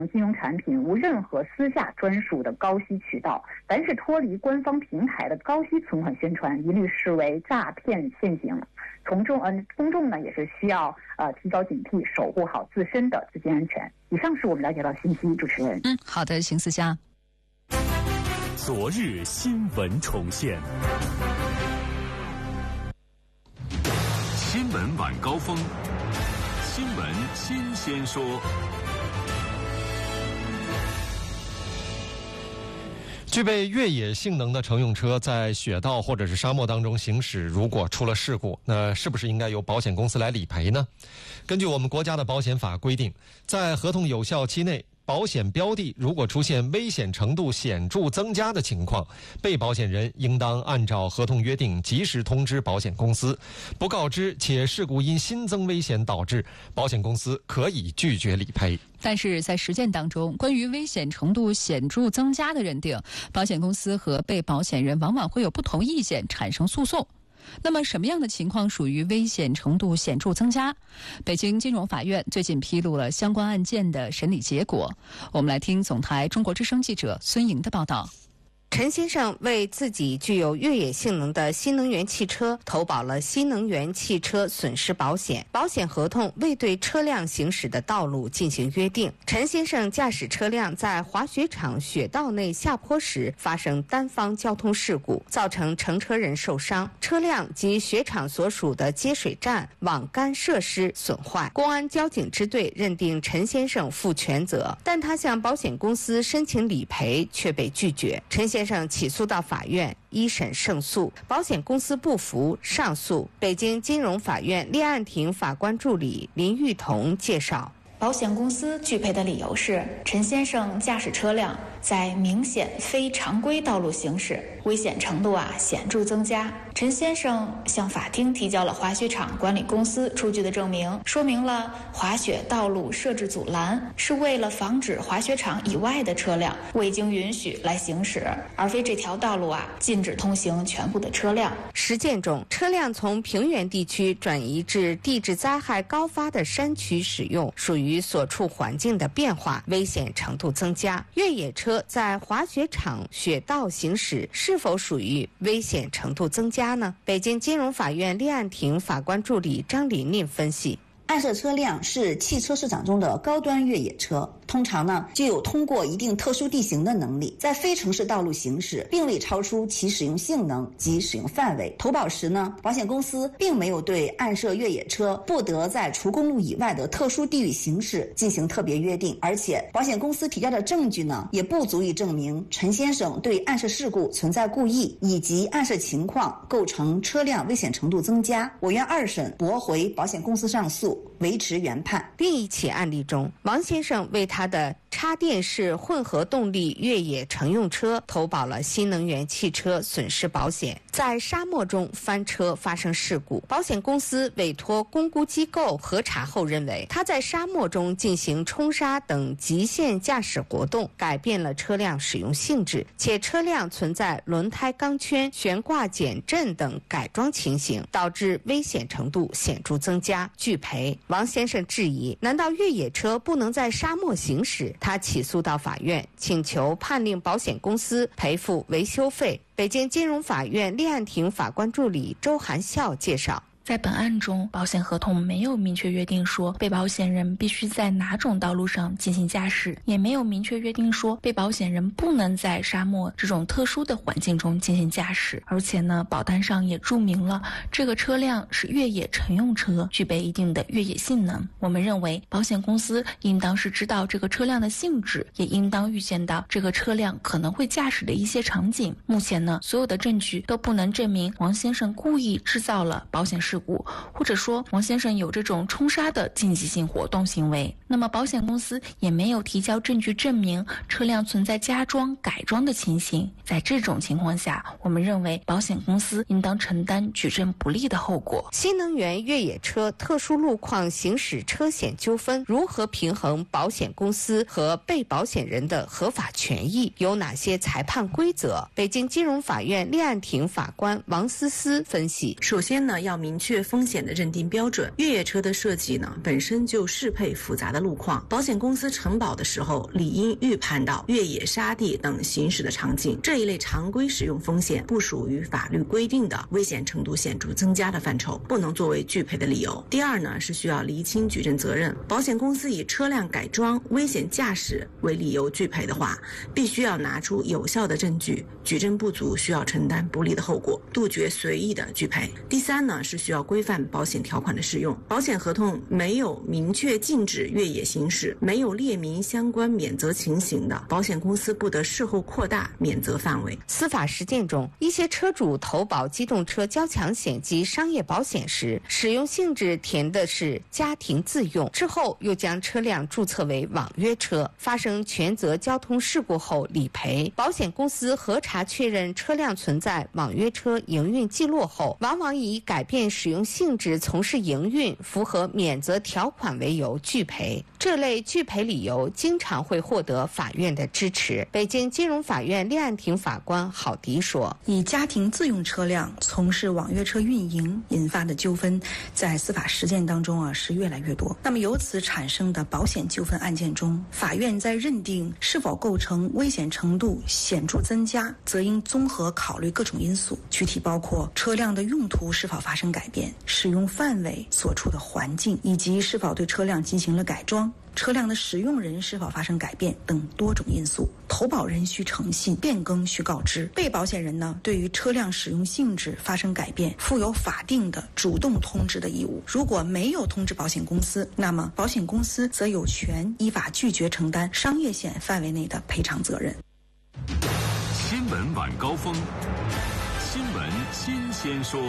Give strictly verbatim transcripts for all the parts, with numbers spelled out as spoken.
金融产品无任何私下专属的高息渠道，凡是脱离官方平台的高息存款宣传，一律视为诈骗现行。从众，嗯，公众呢也是需要呃提高警惕，守护好自身的资金安全。以上是我们了解到的信息，主持人。 嗯，好的，邢思佳。 昨日新闻重现，新闻晚高峰，新闻新鲜说。 具备越野性能的乘用车在雪道或者是沙漠当中行驶，如果出了事故，那是不是应该由保险公司来理赔呢？根据我们国家的保险法规定，在合同有效期内，保险标的如果出现危险程度显著增加的情况，被保险人应当按照合同约定及时通知保险公司，不告知且事故因新增危险导致，保险公司可以拒绝理赔。 但是在实践当中，关于危险程度显著增加的认定，保险公司和被保险人往往会有不同意见，产生诉讼。那么什么样的情况属于危险程度显著增加？北京金融法院最近披露了相关案件的审理结果。我们来听总台中国之声记者孙莹的报道。 陈先生为自己具有越野性能的新能源汽车投保了新能源汽车损失保险，保险合同未对车辆行驶的道路进行约定。陈先生驾驶车辆在滑雪场雪道内下坡时发生单方交通事故，造成乘车人受伤，车辆及雪场所属的接水站、网杆设施损坏。公安交警支队认定陈先生负全责，但他向保险公司申请理赔却被拒绝。陈先生先生起诉到法院，一审胜诉，保险公司不服上诉。北京金融法院立案庭法官助理林玉彤介绍， 保险公司拒赔的理由是陈先生驾驶车辆在明显非常规道路行驶，危险程度啊显著增加。陈先生向法庭提交了滑雪场管理公司出具的证明，说明了滑雪道路设置阻拦是为了防止滑雪场以外的车辆未经允许来行驶，而非这条道路啊禁止通行全部的车辆。 实践中，车辆从平原地区转移至地质灾害高发的山区使用，属于所处环境的变化，危险程度增加。越野车在滑雪场雪道行驶是否属于危险程度增加呢？北京金融法院立案庭法官助理张琳琳分析， 暗色车辆是汽车市场中的高端越野车，通常呢具有通过一定特殊地形的能力，在非城市道路行驶，并未超出其使用性能及使用范围。投保时呢，保险公司并没有对暗色越野车不得在除公路以外的特殊地域行驶进行特别约定，而且保险公司提交的证据呢，也不足以证明陈先生对暗色事故存在故意，以及暗色情况构成车辆危险程度增加。我院二审驳回保险公司上诉，维持原判。 另一起案例中，王先生为他的插电式混合动力越野乘用车投保了新能源汽车损失保险，在沙漠中翻车发生事故，保险公司委托公估机构核查后认为，他在沙漠中进行冲沙等极限驾驶活动，改变了车辆使用性质，且车辆存在轮胎钢圈、悬挂减震等改装情形，导致危险程度显著增加，拒赔。王先生质疑，难道越野车不能在沙漠行驶？他起诉到法院，请求判令保险公司赔付维修费。北京金融法院立案庭法官助理周含笑介绍， 在本案中，保险合同没有明确约定说被保险人必须在哪种道路上进行驾驶，也没有明确约定说被保险人不能在沙漠这种特殊的环境中进行驾驶。而且呢，保单上也注明了这个车辆是越野乘用车，具备一定的越野性能。我们认为，保险公司应当是知道这个车辆的性质，也应当预见到这个车辆可能会驾驶的一些场景。目前呢，所有的证据都不能证明王先生故意制造了保险事故，或者说王先生有这种冲沙的竞技性活动行为。那么保险公司也没有提交证据证明车辆存在加装改装的情形。在这种情况下，我们认为保险公司应当承担举证不利的后果。 新能源越野车特殊路况行驶车险纠纷如何平衡保险公司和被保险人的合法权益？有哪些裁判规则？北京金融法院立案庭法官王思思分析， 首先呢，要明确风险的认定标准。越野车的设计呢，本身就适配复杂的路况，保险公司承保的时候理应预判到越野、沙地等行驶的场景，这一类常规使用风险不属于法律规定的危险程度显著增加的范畴，不能作为拒赔的理由。第二呢，是需要厘清举证责任。保险公司以车辆改装、危险驾驶为理由拒赔的话，必须要拿出有效的证据，举证不足需要承担不利的后果，杜绝随意的拒赔。第三呢，是需要规范保险条款的适用。保险合同没有明确禁止越野行驶，没有列明相关免责情形的，保险公司不得事后扩大免责范围。 司法实践中，一些车主投保机动车交强险及商业保险时，使用性质填的是家庭自用，之后又将车辆注册为网约车，发生全责交通事故后理赔。保险公司核查确认车辆存在网约车营运记录后，往往以改变使用性质从事营运、符合免责条款为由拒赔。这类拒赔理由经常会获得法院的支持。北京金融法院立案庭法官郝迪说， 以家庭自用车辆从事网约车运营引发的纠纷，在司法实践当中啊是越来越多。那么由此产生的保险纠纷案件中，法院在认定是否构成危险程度显著增加，则应综合考虑各种因素，具体包括车辆的用途是否发生改变、使用范围、所处的环境，以及是否对车辆进行了改装、车辆的使用人是否发生改变等多种因素。投保人需诚信，变更需告知。被保险人呢，对于车辆使用性质发生改变，负有法定的主动通知的义务。如果没有通知保险公司，那么保险公司则有权依法拒绝承担商业险范围内的赔偿责任。 新闻晚高峰，新闻新鲜说。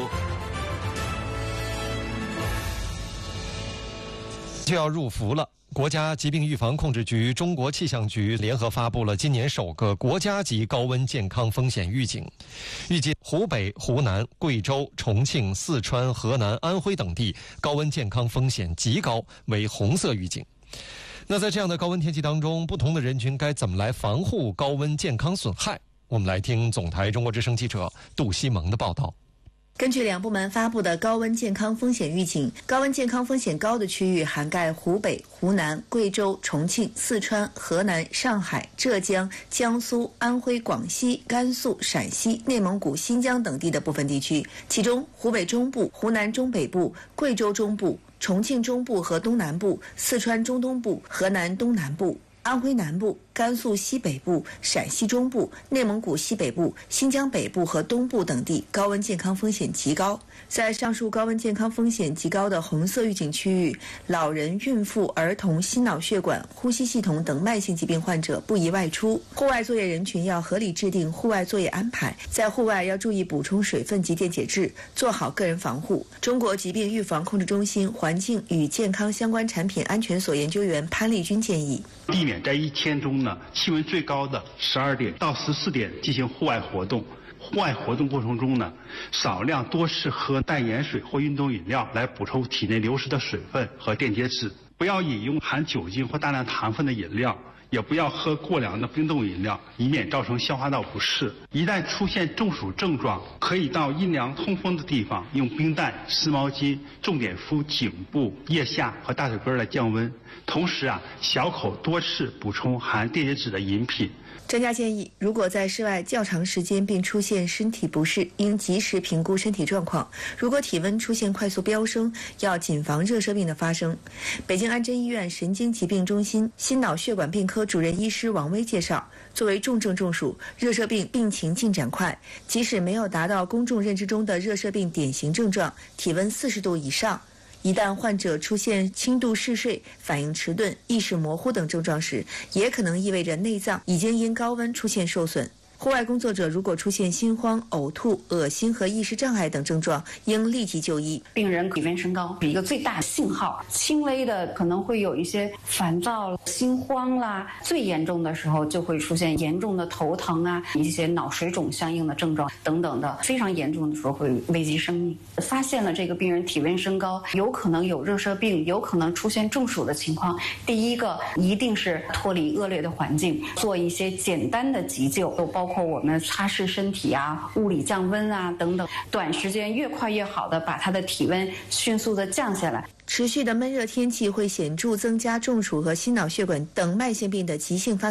就要入伏了。国家疾病预防控制局、中国气象局联合发布了今年首个国家级高温健康风险预警，预计湖北、湖南、贵州、重庆、四川、河南、安徽等地高温健康风险极高，为红色预警。那在这样的高温天气当中，不同的人群该怎么来防护高温健康损害？我们来听总台中国之声记者杜西蒙的报道。 根据两部门发布的高温健康风险预警，高温健康风险高的区域涵盖湖北、湖南、贵州、重庆、四川、河南、上海、浙江、江苏、安徽、广西、甘肃、陕西、内蒙古、新疆等地的部分地区，其中湖北中部、湖南中北部、贵州中部、重庆中部和东南部、四川中东部、河南东南部、安徽南部、甘肃西北部、陕西中部、内蒙古西北部、新疆北部和东部等地高温健康风险极高。在上述高温健康风险极高的红色预警区域，老人、孕妇、儿童、心脑血管、呼吸系统等慢性疾病患者不宜外出。户外作业人群要合理制定户外作业安排，在户外要注意补充水分及电解质，做好个人防护。中国疾病预防控制中心环境与健康相关产品安全所研究员潘丽君建议， 避免在一天中呢气温最高的十二点到十四点进行户外活动。户外活动过程中呢，少量多次喝淡盐水或运动饮料来补充体内流失的水分和电解质。不要饮用含酒精或大量糖分的饮料，也不要喝过凉的冰冻饮料，以免造成消化道不适。一旦出现中暑症状，可以到阴凉通风的地方用冰袋、湿毛巾重点敷颈部、腋下和大腿根来降温。同时啊，小口多次补充含电解质的饮品。 专家建议，如果在室外较长时间并出现身体不适，应及时评估身体状况。如果体温出现快速飙升，要谨防热射病的发生。北京安贞医院神经疾病中心心脑血管病科主任医师王威介绍，作为重症中暑，热射病病情进展快，即使没有达到公众认知中的热射病典型症状，体温四十度以上，一旦患者出现轻度嗜睡、反应迟钝、意识模糊等症状时，也可能意味着内脏已经因高温出现受损。户外工作者如果出现心慌、呕吐、恶心和意识障碍等症状，应立即就医。 病人体温升高是一个最大的信号，轻微的可能会有一些烦躁、心慌啦，最严重的时候就会出现严重的头疼啊，一些脑水肿相应的症状等等的，非常严重的时候会危及生命。发现了这个病人体温升高，有可能有热射病，有可能出现中暑的情况，第一个一定是脱离恶劣的环境，做一些简单的急救，包括括我们擦拭身体啊、物理降温啊等等，短时间越快越好的把它的体温迅速的降下来。 持续的闷热天气会显著增加中暑和心脑血管等慢性病的急性发